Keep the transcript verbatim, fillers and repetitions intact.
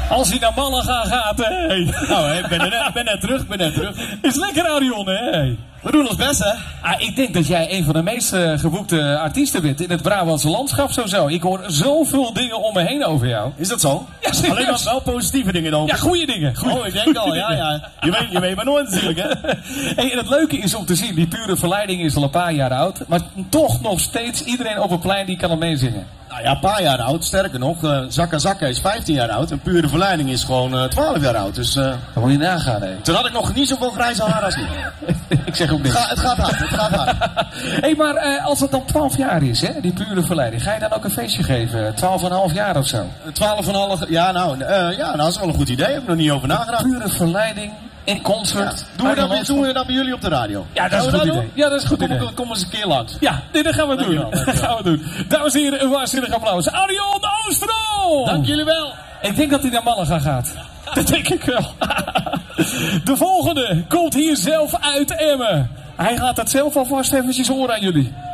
Als hij naar Malaga gaat, hè. Nou, ik ben, net, ben net terug, ben net terug. Is lekker, Arion, hè. We doen ons best, hè? Ah, ik denk dat jij een van de meest uh, geboekte artiesten bent in het Brabantse landschap sowieso. Ik hoor zoveel dingen om me heen over jou. Is dat zo? Ja, serieus. Alleen maar wel positieve dingen dan. Ja, goede dingen. Goeie. Oh, ik denk al, ja, ja. Je weet, je weet maar nooit natuurlijk, hè? Hey, en het leuke is om te zien, die Pure Verleiding is al een paar jaar oud. Maar toch nog steeds iedereen op het plein die kan er meezingen. Nou ja, een paar jaar oud. Sterker nog, uh, Zakka Zakka is vijftien jaar oud. En Pure Verleiding is gewoon uh, twaalf jaar oud. Dus, uh, Dan moet je nagaan, hè. Toen had ik nog niet zoveel grijze haar als nu. Ik zeg ook niks. Ga, het gaat hard, het gaat hard. Hé, hey, maar uh, als het dan twaalf jaar is, hè, die Pure Verleiding, ga je dan ook een feestje geven? twaalf en een half jaar of zo? twaalf en een half, ja nou, uh, ja, nou, dat is wel een goed idee. Heb ik nog niet over nagedacht. Pure Verleiding in concert. Ja. Doen, we dat, bij, doen we dat bij jullie op de radio? Ja, dat is een goed idee. Ja, dat is een goed kom, idee. Kom, kom eens een keer langs. Ja, nee, dat gaan we doen. Dankjewel, Dat gaan we doen. Dames en heren, een waanzinnig applaus. Arion Oosterom! Dank jullie wel. Ik denk dat hij naar Malaga gaat. Dat denk ik wel. De volgende komt hier zelf uit Emmen. Hij gaat het zelf alvast eventjes horen aan jullie.